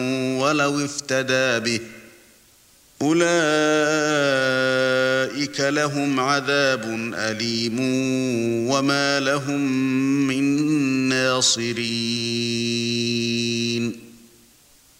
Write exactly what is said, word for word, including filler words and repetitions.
ولو افتدى به أولئك لهم عذاب أليم وما لهم من ناصرين